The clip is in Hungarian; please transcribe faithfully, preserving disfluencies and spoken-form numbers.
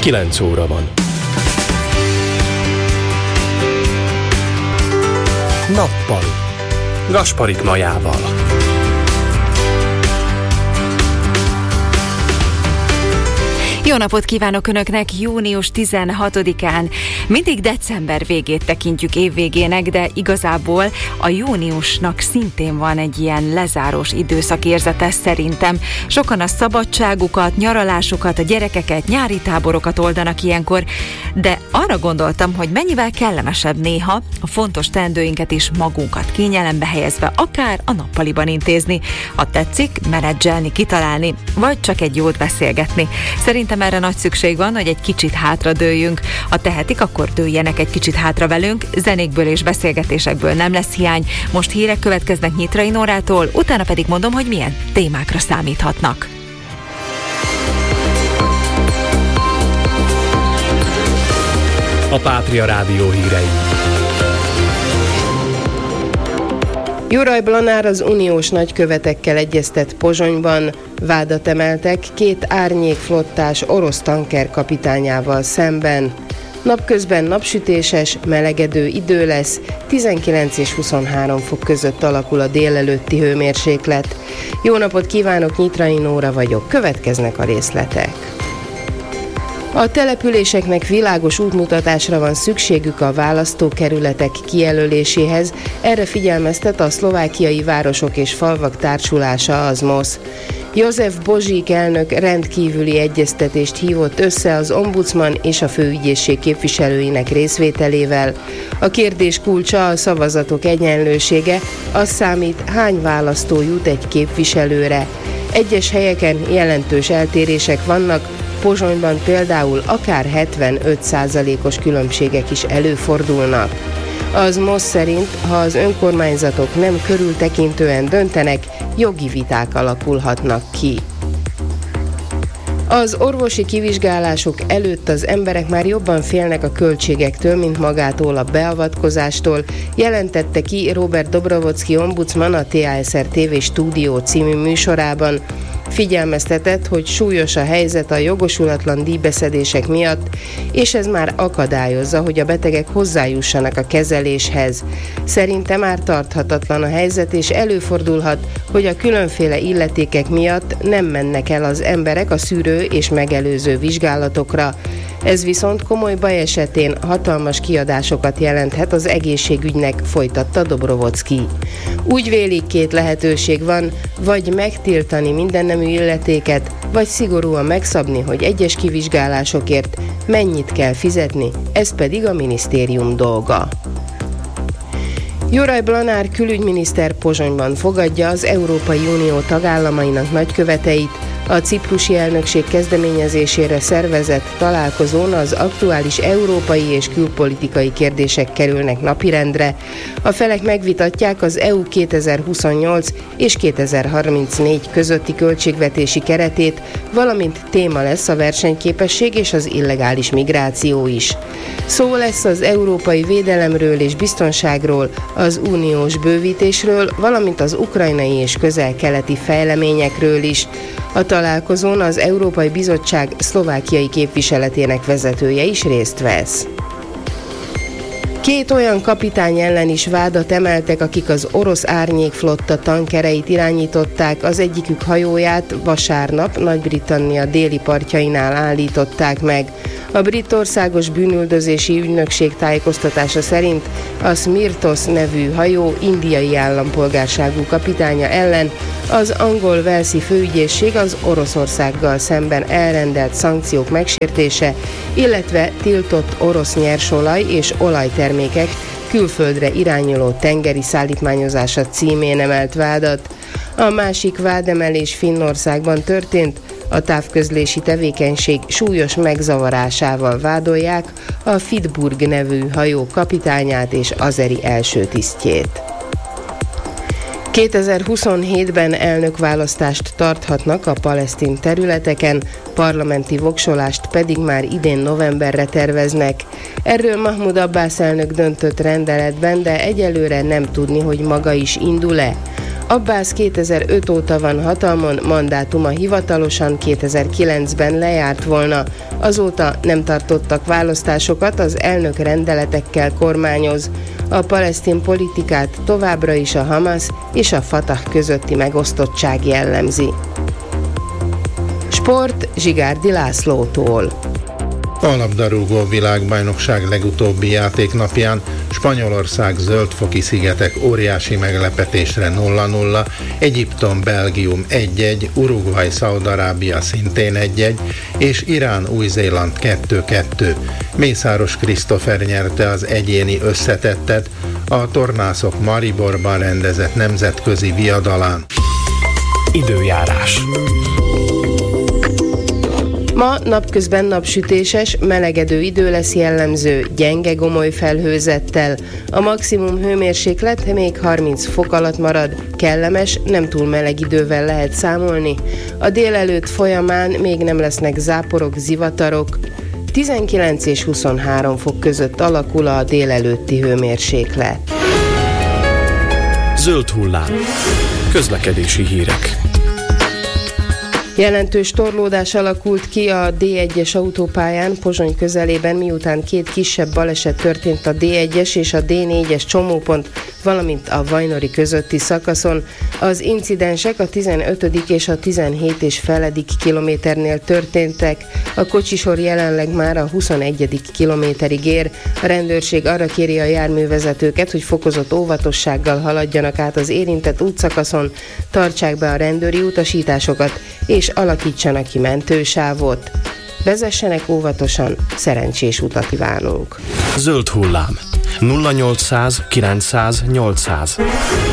kilenc óra van. Nappali. Gasparik Majával. Jó napot kívánok Önöknek június tizenhatodikán. Mindig december végét tekintjük évvégének, de igazából a júniusnak szintén van egy ilyen lezárós időszakérzete szerintem. Sokan a szabadságukat, nyaralásukat, a gyerekeket, nyári táborokat oldanak ilyenkor, de arra gondoltam, hogy mennyivel kellemesebb néha a fontos teendőinket is magunkat kényelembe helyezve, akár a nappaliban intézni. Ha tetszik, menedzselni, kitalálni, vagy csak egy jót beszélgetni. Szerintem erre nagy szükség van, hogy egy kicsit hátradőljünk. Ha tehetik, akkor dőljenek egy kicsit hátra velünk. Zenékből és beszélgetésekből nem lesz hiány. Most hírek következnek Nyitrai Nórától, utána pedig mondom, hogy milyen témákra számíthatnak. A Pátria Rádió hírei. Juraj Blanár az uniós nagykövetekkel egyeztet Pozsonyban. Vádat emeltek két árnyékflottás orosz tanker kapitányával szemben. Napközben napsütéses, melegedő idő lesz, tizenkilenc és huszonhárom fok között alakul a délelőtti hőmérséklet. Jó napot kívánok, Nyitrai Nóra vagyok, következnek a részletek. A településeknek világos útmutatásra van szükségük a választókerületek kijelöléséhez, erre figyelmeztet a szlovákiai városok és falvak társulása, az MOSZ. József Bozsík elnök rendkívüli egyeztetést hívott össze az ombudsman és a főügyészség képviselőinek részvételével. A kérdés kulcsa a szavazatok egyenlősége, az számít, hány választó jut egy képviselőre. Egyes helyeken jelentős eltérések vannak, Pozsonyban például akár hetvenöt százalékos különbségek is előfordulnak. Az MOSZ szerint, ha az önkormányzatok nem körültekintően döntenek, jogi viták alakulhatnak ki. Az orvosi kivizsgálások előtt az emberek már jobban félnek a költségektől, mint magától a beavatkozástól, jelentette ki Robert Dobrovolszky ombudsman a té á es er té vé Stúdió című műsorában. Figyelmeztetett, hogy súlyos a helyzet a jogosulatlan díjbeszedések miatt, és ez már akadályozza, hogy a betegek hozzájussanak a kezeléshez. Szerinte már tarthatatlan a helyzet, és előfordulhat, hogy a különféle illetékek miatt nem mennek el az emberek a szűrő és megelőző vizsgálatokra. Ez viszont komoly baj esetén hatalmas kiadásokat jelenthet az egészségügynek, folytatta Dobrovolszky. Úgy vélik, két lehetőség van, vagy megtiltani mindennemű illetéket, vagy szigorúan megszabni, hogy egyes kivizsgálásokért mennyit kell fizetni, ez pedig a minisztérium dolga. Juraj Blanár külügyminiszter Pozsonyban fogadja az Európai Unió tagállamainak nagyköveteit. A ciprusi elnökség kezdeményezésére szervezett találkozón az aktuális európai és külpolitikai kérdések kerülnek napirendre. A felek megvitatják az é u kétezer-huszonnyolc és kétezer-harmincnégy közötti költségvetési keretét, valamint téma lesz a versenyképesség és az illegális migráció is. Szó lesz az európai védelemről és biztonságról, az uniós bővítésről, valamint az ukrajnai és közel-keleti fejleményekről is. A találkozón az Európai Bizottság szlovákiai képviseletének vezetője is részt vesz. Két olyan kapitány ellen is vádat emeltek, akik az orosz árnyékflotta tankereit irányították, az egyikük hajóját vasárnap Nagy-Britannia déli partjainál állították meg. A brit országos bűnüldözési ügynökség tájékoztatása szerint a Smirtos nevű hajó indiai állampolgárságú kapitánya ellen az angol-velszi főügyészség az Oroszországgal szemben elrendelt szankciók megsértése, illetve tiltott orosz nyersolaj és olajtermékek külföldre irányuló tengeri szállítmányozása címén emelt vádat. A másik vádemelés Finnországban történt, a távközlési tevékenység súlyos megzavarásával vádolják a Fitburg nevű hajó kapitányát és azeri első tisztjét. kétezer-huszonhétben elnökválasztást tarthatnak a palesztin területeken, parlamenti voksolást pedig már idén novemberre terveznek. Erről Mahmoud Abbas elnök döntött rendeletben, de egyelőre nem tudni, hogy maga is indul-e. Abbász kétezer-öt óta van hatalmon, mandátuma hivatalosan kétezer-kilencben lejárt volna. Azóta nem tartottak választásokat, az elnök rendeletekkel kormányoz. A palesztin politikát továbbra is a Hamas és a Fatah közötti megosztottság jellemzi. Sport Zsigárdi Lászlótól. A labdarúgó világbajnokság legutóbbi játéknapján Spanyolország Zöld-foki szigetek óriási meglepetésre nulla nulla, Egyiptom Belgium egy egy, Uruguay Szaúd-Arábia szintén egy egy, és Irán Új-Zéland kettő kettő. Mészáros Krisztofer nyerte az egyéni összetettet a tornászok Mariborban rendezett nemzetközi viadalán. Időjárás. Ma napközben napsütéses, melegedő idő lesz jellemző, gyenge gomoly felhőzettel. A maximum hőmérséklet még harminc fok alatt marad, kellemes, nem túl meleg idővel lehet számolni. A délelőtt folyamán még nem lesznek záporok, zivatarok. tizenkilenc és huszonhárom fok között alakul a délelőtti hőmérséklet. Zöld hullám. Közlekedési hírek. Jelentős torlódás alakult ki a dé egyes autópályán Pozsony közelében, miután két kisebb baleset történt a dé egyes és a dé négyes csomópont, valamint a Vajnori közötti szakaszon. Az incidensek a tizenötödik és a tizenhét és feledik kilométernél történtek. A kocsisor jelenleg már a huszonegyedik kilométerig ér. A rendőrség arra kéri a járművezetőket, hogy fokozott óvatossággal haladjanak át az érintett útszakaszon, tartsák be a rendőri utasításokat és alakítsanak ki mentősávot. Vezessenek óvatosan, szerencsés utat kívánunk! Zöld hullám. nulla nyolcszáz kilencszáz nyolcszáz.